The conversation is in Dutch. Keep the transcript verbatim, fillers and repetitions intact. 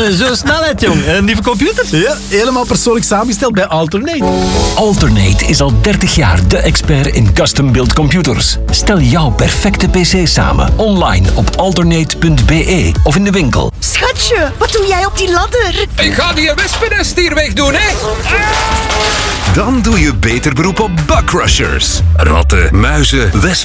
Zo snelheid, jong. Een nieuwe computer? Ja, helemaal persoonlijk samengesteld bij Alternate. Alternate is al dertig jaar de expert in custom-built computers. Stel jouw perfecte pc samen online op alternate punt b e of in de winkel. Schatje, wat doe jij op die ladder? Ik ga die wespennest hier wegdoen, hè? Dan doe je beter beroep op bugcrushers. Ratten, muizen, wespen.